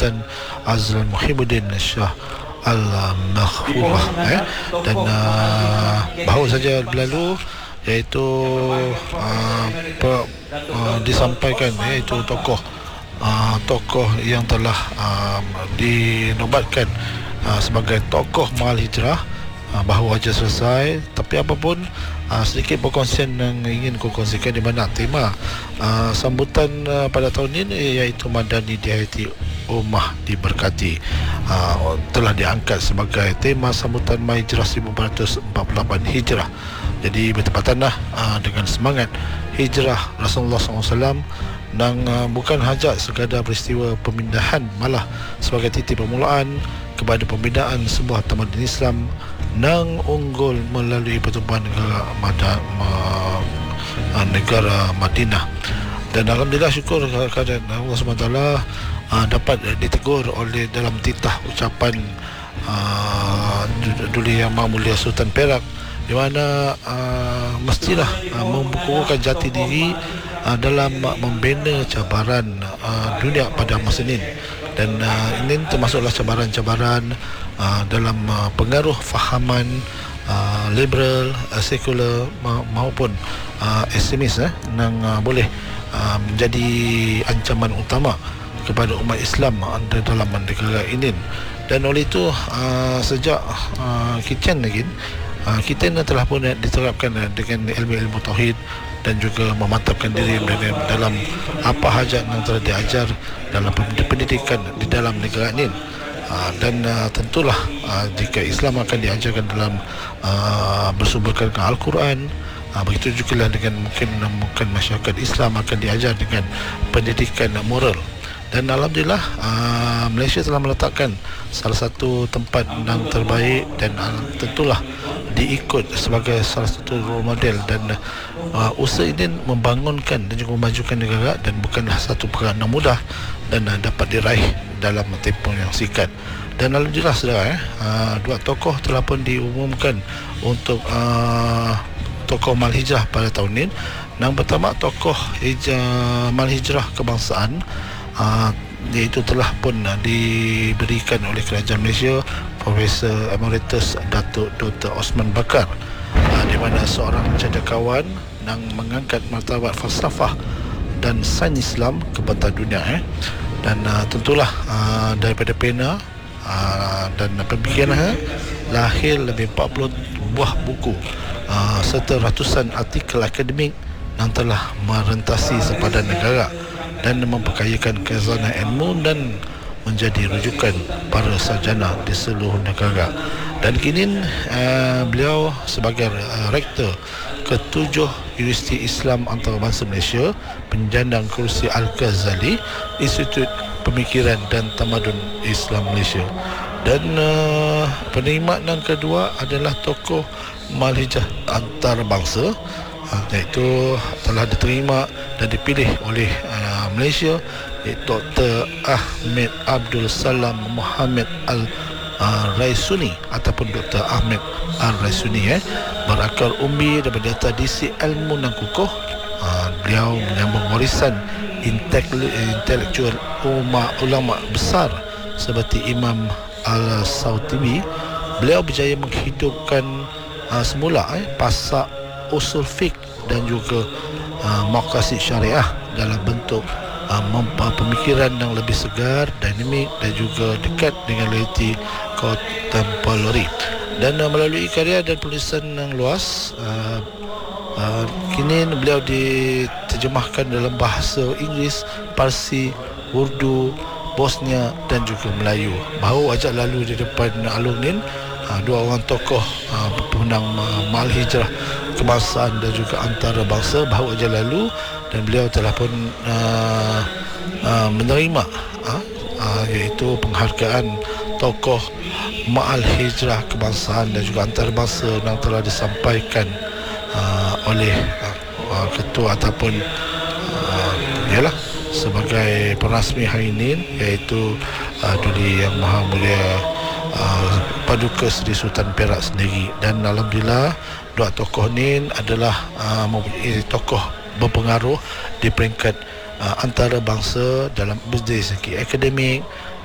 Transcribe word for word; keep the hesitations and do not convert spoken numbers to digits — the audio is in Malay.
Sultan Azlan Muhyiddin Shah Al-Makhfurah, eh? Dan uh, baru saja berlalu iaitu uh, per, uh, disampaikan iaitu tokoh uh, tokoh yang telah uh, dinobatkan uh, sebagai tokoh Mahal Hijrah uh, baru saja selesai. Tapi apapun, uh, sedikit perkongsian yang ingin ku kongsikan, di mana tema uh, sambutan uh, pada tahun ini iaitu Madani di Hayati Ummah Diberkati uh, telah diangkat sebagai tema sambutan Mahal Hijrah seribu empat ratus empat puluh lapan Hijrah. Jadi bertepatanlah uh, dengan semangat hijrah Rasulullah sallallahu alaihi wasallam, dan uh, bukan hanya sekadar peristiwa pemindahan, malah sebagai titik permulaan kepada pembinaan sebuah tamadun Islam yang unggul melalui pertubuhan negara Mada, ma, uh, negara Madinah. Dan alhamdulillah, syukur keadaan Allah subhanahu wa taala uh, dapat ditegur oleh dalam titah ucapan uh, Duli Yang Maha Mulia Sultan Perak, di mana uh, mestilah uh, membukukan jati diri uh, dalam uh, membina cabaran uh, dunia pada masa ini. Dan uh, ini termasuklah cabaran-cabaran uh, dalam uh, pengaruh fahaman uh, liberal, uh, sekular ma- maupun uh, ekstremis eh, yang uh, boleh uh, menjadi ancaman utama kepada umat Islam uh, dalam negara ini. Dan oleh itu uh, sejak uh, kitchen lagi Uh, kita telah pun diterapkan uh, dengan ilmu-ilmu tauhid, dan juga memantapkan diri dalam apa hajat yang telah diajar dalam pendidikan di dalam negara ini. Uh, dan uh, tentulah uh, jika Islam akan diajarkan dalam uh, bersumberkan ke Al-Quran, uh, begitu juga dengan mungkin mungkin masyarakat Islam akan diajar dengan pendidikan moral. Dan alhamdulillah, uh, Malaysia telah meletakkan salah satu tempat yang terbaik, dan uh, tentulah diikut sebagai salah satu role model. Dan uh, usaha ini membangunkan dan juga memajukan negara, dan bukanlah satu perkara yang mudah dan uh, dapat diraih dalam tempoh yang singkat. Dan alhamdulillah saudara, eh, uh, dua tokoh telah pun diumumkan untuk uh, tokoh Mahal Hijrah pada tahun ini. Yang pertama, tokoh hijrah, Mahal Hijrah kebangsaan, uh, iaitu telah pun uh, diberikan oleh Kerajaan Malaysia Profesor Emeritus Datuk Doktor Osman Bakar, uh, di mana seorang cendekiawan yang mengangkat martabat falsafah dan sains Islam ke pentas dunia, eh. Dan uh, tentulah uh, daripada pena uh, dan pemikirannya lahir lebih empat puluh buah buku uh, serta ratusan artikel akademik yang telah merentasi sepadan negara dan memperkayakan khazanah ilmu dan menjadi rujukan para sarjana di seluruh negara. Dan kini uh, beliau sebagai uh, rektor ketujuh Universiti Islam Antarabangsa Malaysia, penyandang kerusi Al-Ghazali, Institut Pemikiran dan Tamadun Islam Malaysia. Dan uh, penerima yang kedua adalah tokoh Mahal Hijrah antarabangsa, uh, iaitu telah diterima dan dipilih oleh uh, Malaysia, Doktor Ahmed Abdul Salam Muhammad Al-Raisuni ataupun Doktor Ahmed Al-Raisuni, eh, berakar umbi daripada tradisi ilmu dan kukuh. Uh, beliau menyambung warisan intelektual ulama, ulama besar seperti Imam Al-Sawtibi. Beliau berjaya menghidupkan uh, semula eh, pasak usul fiqh dan juga uh, maqasid syariah dalam bentuk Uh, pemikiran yang lebih segar, dinamik dan juga dekat dengan realiti kontemporari. Dan uh, melalui karya dan tulisan yang luas, uh, uh, kini beliau diterjemahkan dalam bahasa Inggeris, Parsi, Urdu, Bosnia dan juga Melayu. Baru ajak lalu di depan alumni, uh, dua orang tokoh uh, pemenang uh, Mahal Hijrah kebangsaan dan juga antarabangsa baru aja lalu, dan beliau telah pun uh, uh, menerima uh, uh, iaitu penghargaan tokoh Mahal Hijrah kebangsaan dan juga antarabangsa yang telah disampaikan uh, oleh uh, uh, ketua ataupun uh, ialah sebagai penrasmi hari ini, iaitu uh, Duli Yang Maha Mulia uh, Paduka Seri Sultan Perak sendiri. Dan alhamdulillah, dua tokoh ini adalah uh, mempunyai tokoh berpengaruh di peringkat uh, antarabangsa dalam dari segi akademik,